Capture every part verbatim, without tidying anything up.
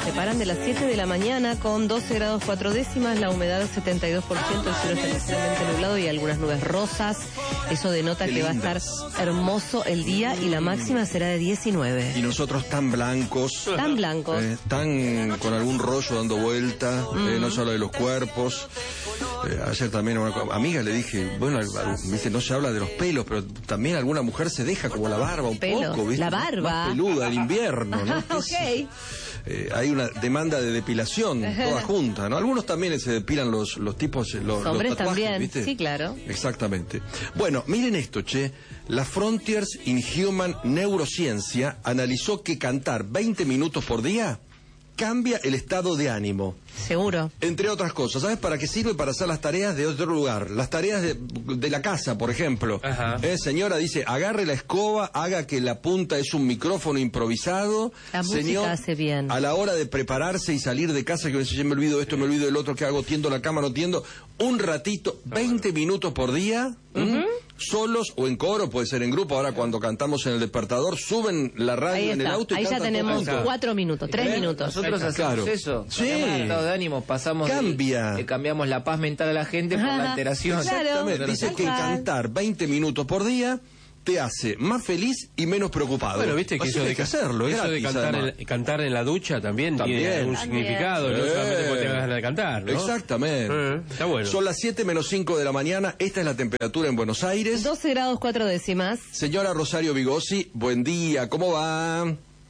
separan de las siete de la mañana con doce grados cuatro décimas, la humedad setenta y dos por ciento, el cielo está ligeramente nublado y algunas nubes rosas. Eso denota Qué que lindas. va a estar hermoso el día y la máxima será de diecinueve. Y nosotros tan blancos. Tan blancos. Eh, tan con algún rollo dando vuelta, mm. eh, no solo de los cuerpos. Eh, ayer también a una amiga le dije, bueno, dice, no se habla de los pelos, pero también alguna mujer se deja como la barba un Pelo. poco, ¿viste? La barba. Más peluda, el invierno, ¿no? Ok. Eh, hay una demanda de depilación toda junta, ¿no? Algunos también se depilan los, los tipos, los, los hombres tatuajes, también, ¿viste? sí, claro. Exactamente. Bueno, miren esto, che. La Frontiers in Human Neurociencia analizó que cantar veinte minutos por día cambia el estado de ánimo. Seguro. Entre otras cosas, ¿sabes para qué sirve? Para hacer las tareas de otro lugar. Las tareas de, de la casa, por ejemplo. Ajá. Eh, señora dice, agarre la escoba, haga que la punta es un micrófono improvisado. La música Señor, hace bien. a la hora de prepararse y salir de casa, que me olvido esto, me olvido del otro, ¿qué hago? Tiendo la cama, no tiendo. Un ratito, veinte minutos por día, uh-huh. solos o en coro, puede ser en grupo. Ahora cuando cantamos en el despertador, suben la radio Ahí en está. el auto y ahí ya cantan tenemos todos. cuatro minutos, tres ¿Eh? minutos. Nosotros hacemos Claro. eso. Sí. Cambiamos el estado de ánimo, pasamos Cambia. de, eh, cambiamos la paz mental a la gente por la alteración. Claro. Exactamente. Dice que cantar veinte minutos por día te hace más feliz y menos preocupado. Bueno, viste que Así eso hay de que hacerlo, es eso de gratis, cantar además. en, cantar en la ducha también, También. tiene un También. significado, no Eh. solamente porque te ganas de cantar, ¿no? Exactamente. Eh, está bueno. Son las siete menos cinco de la mañana, esta es la temperatura en Buenos Aires. doce grados cuatro décimas. Señora Rosario Vigosi, buen día, ¿cómo va?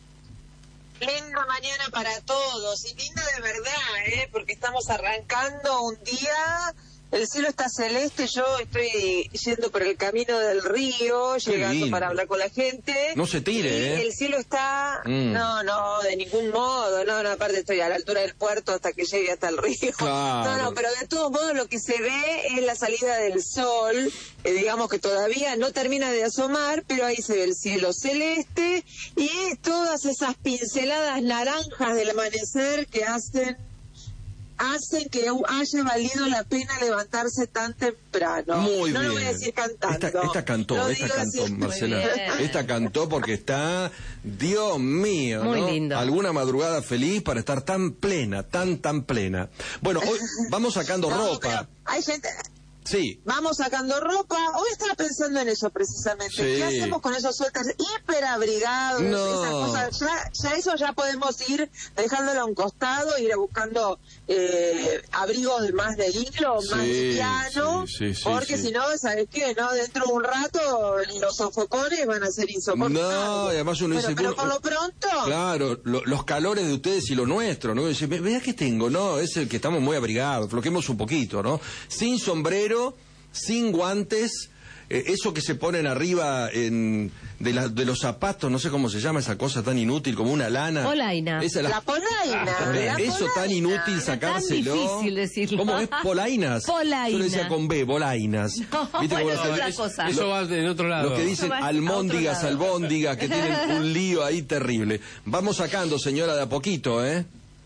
Linda mañana para todos, y linda de verdad, ¿eh? Porque estamos arrancando un día, el cielo está celeste, yo estoy yendo por el camino del río, Qué llegando lindo. para hablar con la gente. No se tire, y ¿eh? el cielo está, Mm. no, no, de ningún modo, no, no, aparte estoy a la altura del puerto hasta que llegue hasta el río. Claro. No, no, pero de todos modos lo que se ve es la salida del sol, eh, digamos que todavía no termina de asomar, pero ahí se ve el cielo celeste y todas esas pinceladas naranjas del amanecer que hacen hacen que haya valido la pena levantarse tan temprano. Muy no bien. lo voy a decir cantando. Esta, esta cantó, Lo esta digo cantó, así. Marcela. Muy bien. Esta cantó porque está, Dios mío, Muy ¿no? lindo. Alguna madrugada feliz para estar tan plena, tan, tan plena. Bueno, hoy vamos sacando No, ropa. pero hay gente... Sí. Vamos sacando ropa. Hoy estaba pensando en eso precisamente. Sí. ¿Qué hacemos con esos suéteres hiperabrigados? No. Esas cosas. Ya, ya eso ya podemos ir dejándolo a un costado, ir buscando eh, abrigos más de hilo, más Sí, liviano. sí, sí, sí, porque sí. si no, ¿sabes qué? No, dentro de un rato los sofocones van a ser insoportables. No, y además uno pero, dice... pero bueno, por lo pronto... Claro, lo- los calores de ustedes y los nuestros, ¿no? Dice, "Ve- vea que tengo, no, es el que estamos muy abrigados, floquemos un poquito, ¿no? Sin sombrero, sin guantes, eh, eso que se ponen arriba en, de, la- de los zapatos, no sé cómo se llama esa cosa tan inútil, como una lana. Polaina. Esa la- La polaina. Eh, la eso tan polaina. inútil sacárselo. Tan difícil decirlo. ¿Cómo es? Polainas. Polaina. Yo le decía con B, bolainas. No, ¿Viste cómo bueno, las- es otra eso, cosa. eso va en otro lado. Los que dicen Eso va a almóndigas, otro lado. albóndigas, que tienen un lío ahí terrible. Vamos sacando, señora, de a poquito, ¿eh?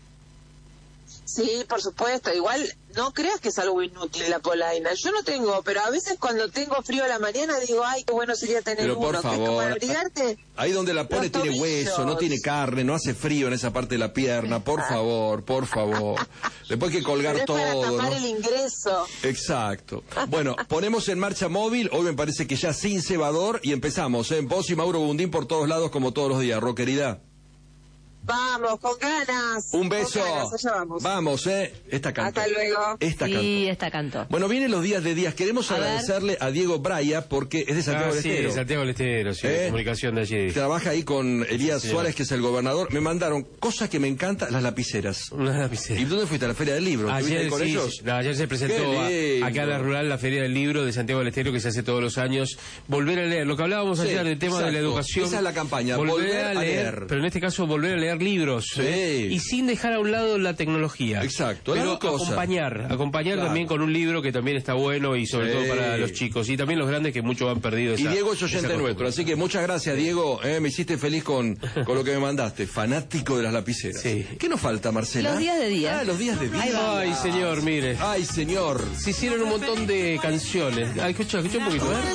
Sí, por supuesto. Igual no creas que es algo inútil la polaina. Yo no tengo, pero a veces cuando tengo frío a la mañana digo, ay, qué bueno sería tener Pero por uno. Que es como favor, abrigarte. ahí donde la pone los tiene tobillos. hueso, no tiene carne, no hace frío en esa parte de la pierna, por favor, por favor. Después hay que colgar Pero es para todo, tapar ¿no? el ingreso. Exacto. Bueno, ponemos en marcha móvil, hoy me parece que ya sin cebador, y empezamos, ¿eh? Vos y Mauro Bundín por todos lados como todos los días, rockeridad. Vamos, con ganas. Un beso. Con ganas, allá vamos. Vamos, ¿eh? Esta cantó. Hasta luego. Esta Sí, cantó. esta cantó. Bueno, vienen los días de días. Queremos A ver. agradecerle a Diego Braya porque es de Santiago Ah, del sí, Estero. Santiago del Estero, sí, ¿Eh? comunicación de allí. Trabaja ahí con Elías Sí. Suárez, que es el gobernador. Me mandaron cosas que me encantan, las lapiceras. Una ¿Y lapicera. dónde fuiste? ¿A la Feria del Libro? ¿Estuviste ahí Ayer, con sí, ellos? sí. No, ayer se presentó Qué a- lindo. acá en la rural la Feria del Libro de Santiago del Estero que se hace todos los años. Volver a leer, lo que hablábamos Sí, ayer del tema de la exacto. educación. Esa es la campaña, volver a leer. Pero en este caso volver a leer libros. Sí. ¿eh? Y sin dejar a un lado la tecnología. Exacto, las Pero dos cosas. acompañar, acompañar Claro. también con un libro que también está bueno y sobre Sí. todo para los chicos y también los grandes que muchos han perdido esa, Y Diego es esa oyente costumbre. nuestro, así que muchas gracias, Diego. eh, me hiciste feliz con, con lo que me mandaste. Fanático de las lapiceras. Sí. ¿Qué nos falta, Marcela? Los días de día. Ah, los días de día. Ay, señor, mire. Ay, señor. Se hicieron un montón de canciones. Ay, escucha, escucha un poquito, ¿eh?